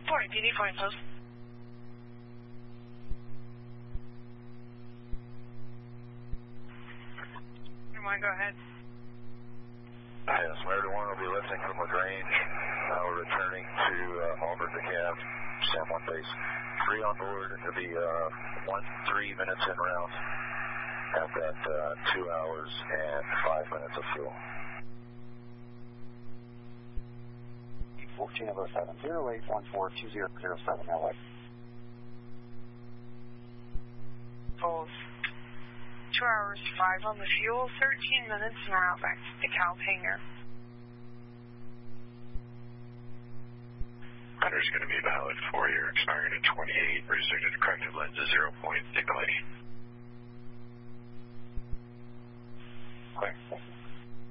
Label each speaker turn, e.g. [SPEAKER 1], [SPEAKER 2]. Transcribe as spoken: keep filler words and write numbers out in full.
[SPEAKER 1] Boarding P D, flying post. You want to go ahead?
[SPEAKER 2] Yes, Meridian one will be lifting from LaGrange. Now we're returning to uh, Auburn to cab, San Juan base. Three on board. It'll be uh, one, three minutes en route. I've got uh, two hours and five minutes of fuel.
[SPEAKER 3] fourteen oh seven, zero eight one four two zero zero seven, L A.
[SPEAKER 1] Both. Two hours, five on the fuel, thirteen minutes en route back to the Cal hangar.
[SPEAKER 2] Rudder's going to be valid for your expiring at twenty-eight, restricted to corrected lenses, zero point, signal eighty.
[SPEAKER 3] Clear, thank you.